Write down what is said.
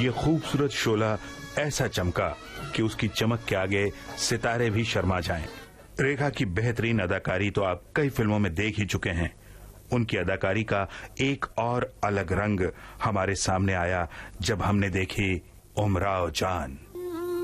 ये खूबसूरत शोला ऐसा चमका कि उसकी चमक के आगे सितारे भी शर्मा जाएं। रेखा की बेहतरीन अदाकारी तो आप कई फिल्मों में देख ही चुके हैं। उनकी अदाकारी का एक और अलग रंग हमारे सामने आया जब हमने देखी उमराव जान।